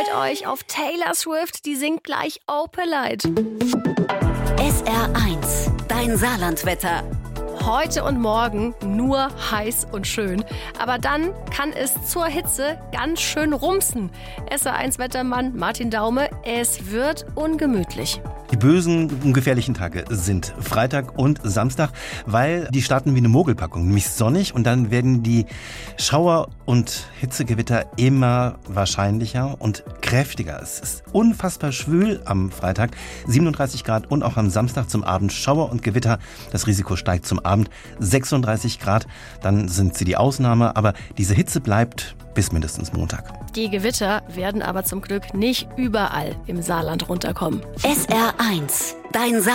freut euch auf Taylor Swift, die singt gleich Opalite. SR1, dein Saarlandwetter. Heute und morgen nur heiß und schön. Aber dann kann es zur Hitze ganz schön rumsen. SR1-Wettermann Martin Daume, es wird ungemütlich. Die bösen und gefährlichen Tage sind Freitag und Samstag, weil die starten wie eine Mogelpackung, nämlich sonnig, und dann werden die Schauer und Hitzegewitter immer wahrscheinlicher und kräftiger. Es ist unfassbar schwül am Freitag, 37 Grad, und auch am Samstag zum Abend Schauer und Gewitter. Das Risiko steigt zum Abend, 36 Grad, dann sind sie die Ausnahme, aber diese Hitze bleibt bis mindestens Montag. Die Gewitter werden aber zum Glück nicht überall im Saarland runterkommen. SR1, dein